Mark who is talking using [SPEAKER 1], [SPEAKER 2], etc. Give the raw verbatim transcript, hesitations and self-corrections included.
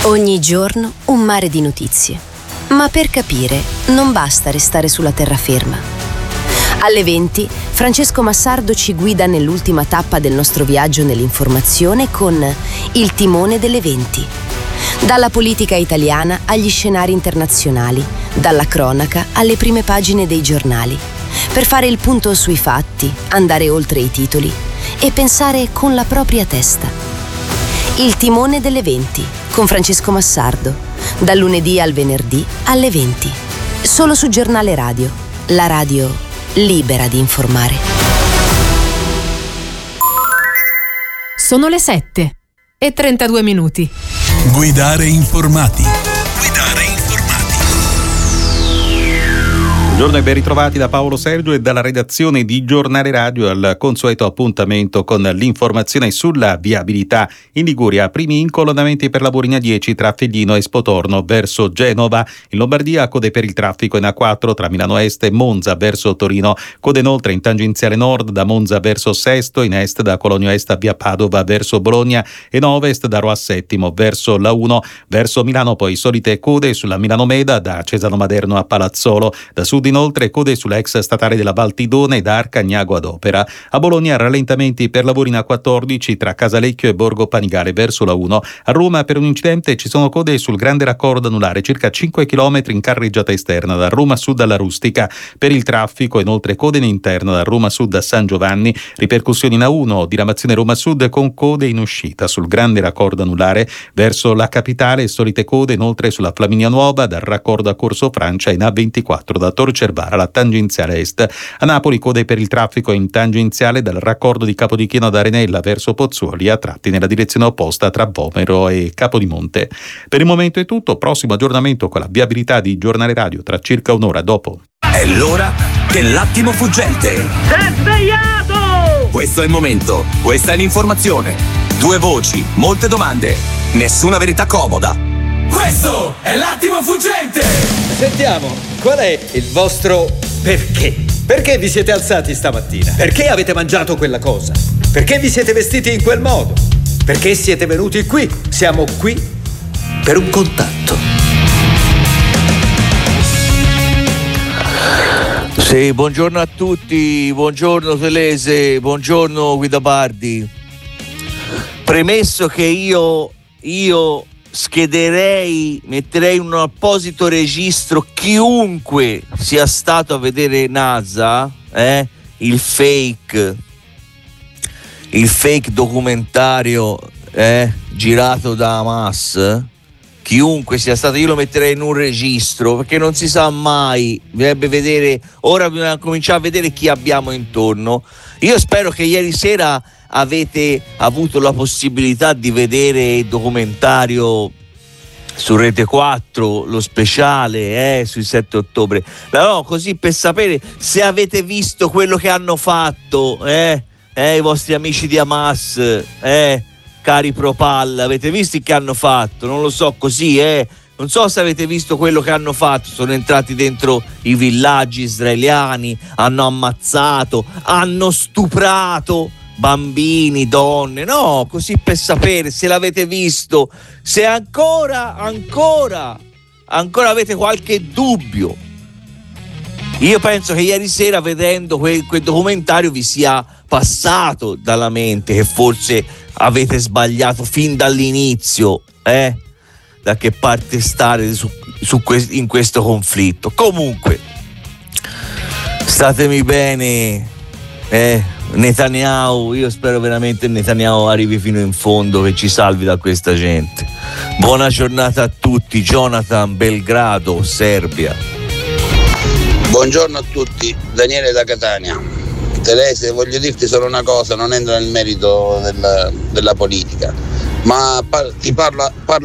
[SPEAKER 1] Ogni giorno un mare di notizie. Ma per capire non basta restare sulla terraferma. Alle venti Francesco Massardo ci guida nell'ultima tappa del nostro viaggio nell'informazione con Il timone delle venti. Dalla politica italiana agli scenari internazionali, dalla cronaca alle prime pagine dei giornali, per fare il punto sui fatti, andare oltre i titoli e pensare con la propria testa. Il timone delle venti con Francesco Massardo, dal lunedì al venerdì alle venti, solo su Giornale Radio, la radio libera di informare.
[SPEAKER 2] Sono le sette e trentadue minuti.
[SPEAKER 3] Guidare informati. Guidare informati.
[SPEAKER 4] Buongiorno e ben ritrovati da Paolo Sergio e dalla redazione di Giornale Radio al consueto appuntamento con l'informazione sulla viabilità in Liguria. Primi incolonnamenti per lavori in A dieci tra Feglino e Spotorno verso Genova. In Lombardia code per il traffico in A quattro tra Milano Est e Monza verso Torino. Code inoltre in tangenziale nord da Monza verso Sesto, in est da Cologno Est a via Padova verso Bologna e in ovest da Roma Settimo verso la uno. Verso Milano poi solite code sulla Milano Meda da Cesano Maderno a Palazzolo. Da sud inoltre code sulla ex statale della Valtidone da Arcagnago ad Opera. A Bologna rallentamenti per lavori in A quattordici tra Casalecchio e Borgo Panigale verso la uno. A Roma per un incidente ci sono code sul grande raccordo anulare circa cinque chilometri in carreggiata esterna da Roma Sud alla Rustica. Per il traffico inoltre code in interna da Roma Sud a San Giovanni. Ripercussioni in A uno, diramazione Roma Sud con code in uscita sul grande raccordo anulare verso la capitale. Solite code inoltre sulla Flaminia Nuova dal raccordo a Corso Francia in A ventiquattro da Tor Cervara alla tangenziale est. A Napoli code per il traffico in tangenziale dal raccordo di Capodichino ad Arenella verso Pozzuoli a tratti nella direzione opposta tra Vomero e Capodimonte. Per il momento è tutto, prossimo aggiornamento con la viabilità di Giornale Radio tra circa un'ora dopo.
[SPEAKER 5] È l'ora dell'attimo fuggente.
[SPEAKER 6] Sei svegliato!
[SPEAKER 5] Questo è il momento, questa è l'informazione. Due voci, molte domande, nessuna verità comoda. Questo è l'attimo fuggente!
[SPEAKER 7] Sentiamo, qual è il vostro perché? Perché vi siete alzati stamattina? Perché avete mangiato quella cosa? Perché vi siete vestiti in quel modo? Perché siete venuti qui? Siamo qui per un contatto.
[SPEAKER 8] Sì, buongiorno a tutti, buongiorno Telese, buongiorno Guido Pardi. Premesso che io, io schederei, metterei in un apposito registro chiunque sia stato a vedere NASA, eh, il fake, il fake documentario eh, girato da Hamas, chiunque sia stato, io lo metterei in un registro perché non si sa mai, bisognerebbe vedere, ora bisogna cominciare a vedere chi abbiamo intorno. Io spero che ieri sera avete avuto la possibilità di vedere il documentario su Rete quattro, lo speciale eh, sui sette ottobre, no, così per sapere se avete visto quello che hanno fatto eh, eh, i vostri amici di Hamas, eh, cari Propal, avete visto che hanno fatto? Non lo so, così eh non so se avete visto quello che hanno fatto. Sono entrati dentro i villaggi israeliani, hanno ammazzato, hanno stuprato bambini, donne, no, così per sapere se l'avete visto, se ancora, ancora, ancora avete qualche dubbio. Io penso che ieri sera vedendo quel, quel documentario vi sia passato dalla mente che forse avete sbagliato fin dall'inizio, eh? Da che parte stare su, su que- in questo conflitto. Comunque, statemi bene, eh? Netanyahu, io spero veramente Netanyahu arrivi fino in fondo, che ci salvi da questa gente. Buona giornata a tutti. Jonathan, Belgrado, Serbia.
[SPEAKER 9] Buongiorno a tutti, Daniele da Catania. Telese, voglio dirti solo una cosa, non entro nel merito della, della politica, ma par- ti parlo, parlo